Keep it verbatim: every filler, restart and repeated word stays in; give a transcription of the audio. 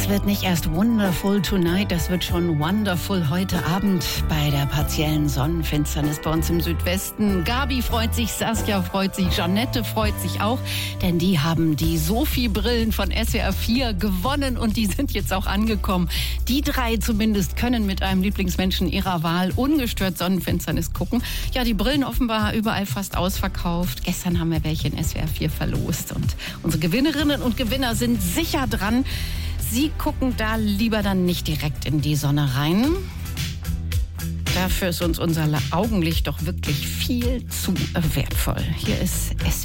Das wird nicht erst wonderful tonight, das wird schon wonderful heute Abend bei der partiellen Sonnenfinsternis bei uns im Südwesten. Gabi freut sich, Saskia freut sich, Janette freut sich auch, denn die haben die Sophie-Brillen von S W R vier gewonnen und die sind jetzt auch angekommen. Die drei zumindest können mit einem Lieblingsmenschen ihrer Wahl ungestört Sonnenfinsternis gucken. Ja, die Brillen offenbar überall fast ausverkauft. Gestern haben wir welche in S W R vier verlost und unsere Gewinnerinnen und Gewinner sind sicher dran. Sie gucken da lieber dann nicht direkt in die Sonne rein. Dafür ist uns unser Augenlicht doch wirklich viel zu wertvoll. Hier ist S W R